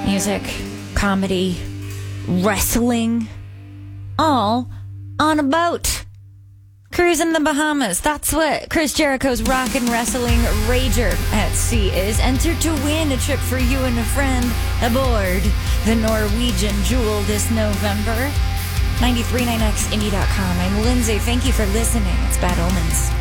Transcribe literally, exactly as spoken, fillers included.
music, comedy, wrestling, all on a boat. Cruising the Bahamas. That's what Chris Jericho's Rock and Wrestling Rager at Sea is. Enter to win a trip for you and a friend aboard the Norwegian Jewel this November. nine three nine X Indie dot com. I'm Lindsay. Thank you for listening. It's Bad Omens.